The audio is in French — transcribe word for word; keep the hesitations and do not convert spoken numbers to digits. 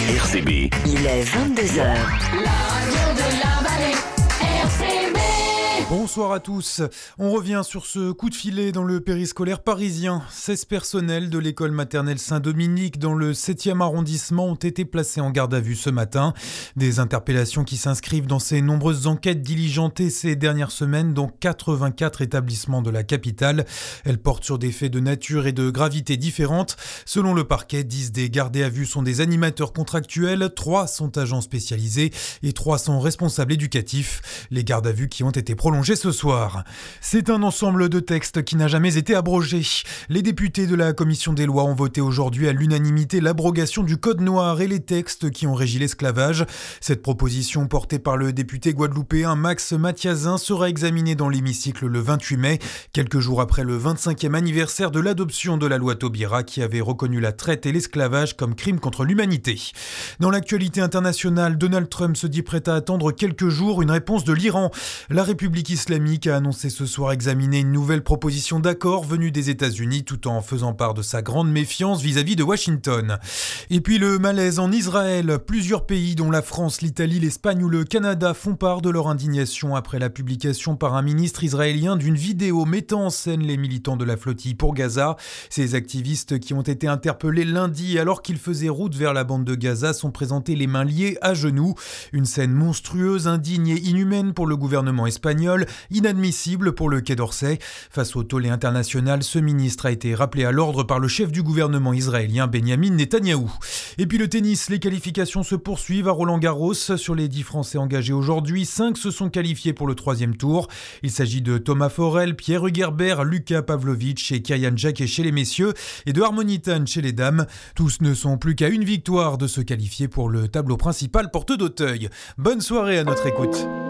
R C B. Il est vingt-deux heures. La radio de la vallée, R C B. Bonsoir à tous. On revient sur ce coup de filet dans le périscolaire parisien. seize personnels de l'école maternelle Saint-Dominique dans le septième arrondissement ont été placés en garde à vue ce matin. Des interpellations qui s'inscrivent dans ces nombreuses enquêtes diligentées ces dernières semaines dans quatre-vingt-quatre établissements de la capitale. Elles portent sur des faits de nature et de gravité différentes. Selon le parquet, dix des gardés à vue sont des animateurs contractuels, trois sont agents spécialisés et trois sont responsables éducatifs. Les gardes à vue qui ont été prolongés ce soir. C'est un ensemble de textes qui n'a jamais été abrogé. Les députés de la commission des lois ont voté aujourd'hui à l'unanimité l'abrogation du code noir et les textes qui ont régi l'esclavage. Cette proposition portée par le député guadeloupéen Max Mathiazin sera examinée dans l'hémicycle le vingt-huit mai, quelques jours après le vingt-cinquième anniversaire de l'adoption de la loi Taubira qui avait reconnu la traite et l'esclavage comme crime contre l'humanité. Dans l'actualité internationale, Donald Trump se dit prêt à attendre quelques jours une réponse de l'Iran. La République islamique a annoncé ce soir examiner une nouvelle proposition d'accord venue des États-Unis tout en faisant part de sa grande méfiance vis-à-vis de Washington. Et puis le malaise en Israël. Plusieurs pays dont la France, l'Italie, l'Espagne ou le Canada font part de leur indignation après la publication par un ministre israélien d'une vidéo mettant en scène les militants de la flottille pour Gaza. Ces activistes qui ont été interpellés lundi alors qu'ils faisaient route vers la bande de Gaza sont présentés les mains liées à genoux. Une scène monstrueuse, indigne et inhumaine pour le gouvernement espagnol, inadmissible pour le Quai d'Orsay. Face au tollé international, ce ministre a été rappelé à l'ordre par le chef du gouvernement israélien Benyamin Netanyahou. Et puis le tennis, les qualifications se poursuivent à Roland-Garros. Sur les dix Français engagés aujourd'hui, cinq se sont qualifiés pour le troisième tour. Il s'agit de Thomas Forel, Pierre Hugerbert, Lucas Pavlovic et Kyan Jacquet chez les messieurs et de Harmony Tan chez les dames. Tous ne sont plus qu'à une victoire de se qualifier pour le tableau principal porte d'Auteuil. Bonne soirée à notre écoute.